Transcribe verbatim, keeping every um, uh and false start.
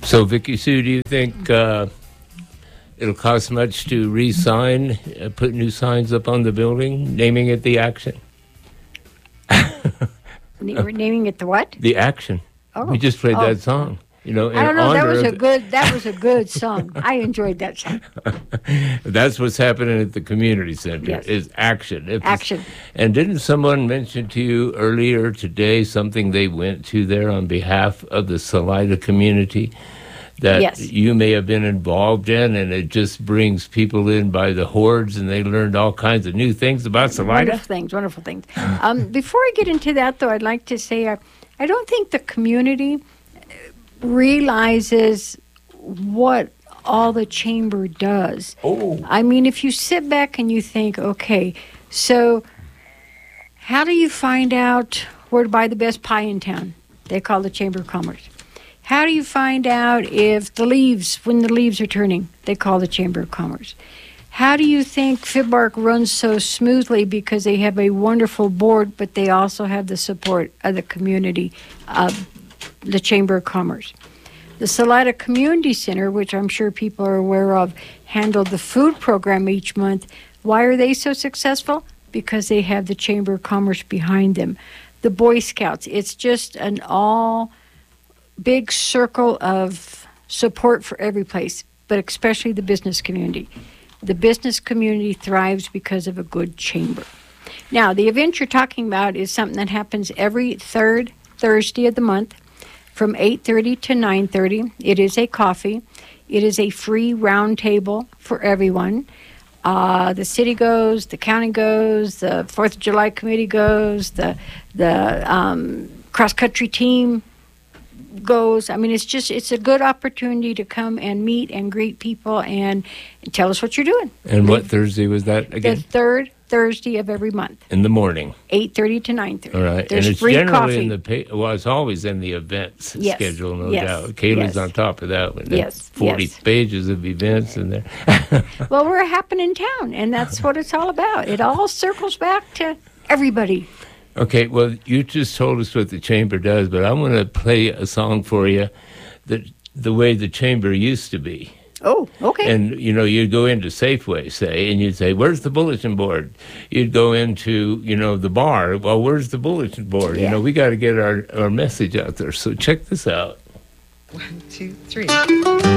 So, Vicky Sue, do you think uh, it'll cost much to re-sign, uh, put new signs up on the building, naming it The Action? We're naming it the what? The Action. Oh. We just played oh. that song. You know, in I don't know. That was honor a of- good. That was a good song. I enjoyed that song. That's what's happening at the community center. Yes. Is action. If it's- Action. And didn't someone mention to you earlier today something they went to there on behalf of the Salida community that Yes. you may have been involved in, and it just brings people in by the hordes, and they learned all kinds of new things about Salida? Wonderful things. Wonderful things. Um, before I get into that, though, I'd like to say uh, I don't think the community realizes what all the chamber does. Oh. I mean, if you sit back and you think, okay, so how do you find out where to buy the best pie in town? They call the Chamber of Commerce. How do you find out if the leaves, when the leaves are turning? They call the Chamber of Commerce. How do you think Fibbark runs so smoothly? Because they have a wonderful board, but they also have the support of the community, of the Chamber of Commerce. The Salida Community Center, which I'm sure people are aware of, handled the food program each month. Why are they so successful? Because they have the Chamber of Commerce behind them. The Boy Scouts, it's just an all big circle of support for every place, but especially the business community. The business community thrives because of a good chamber. Now, the event you're talking about is something that happens every third Thursday of the month from eight thirty to nine thirty. It is a coffee. It is a free round table for everyone. Uh, the city goes, the county goes, the Fourth of July committee goes, the the um, cross-country team goes. I mean, it's just, it's a good opportunity to come and meet and greet people and, and tell us what you're doing. And what Thursday was that again? The third Thursday of every month, In the morning. eight thirty to nine thirty. All right. There's and it's free generally coffee. in the pa- well, it's always in the events Yes. schedule, no Yes. doubt. Kaylee's Yes. on top of that one. Yes. forty Yes. pages of events in there. Well, we're a happening town, and that's what it's all about. It all circles back to everybody. Okay, well, you just told us what the chamber does, but I want to play a song for you that the way the chamber used to be. Oh, okay. And, you know, you'd go into Safeway, say, and you'd say, where's the bulletin board? You'd go into, you know, the bar. Well, where's the bulletin board? Yeah. You know, we got to get our, our message out there. So check this out. One, two, three.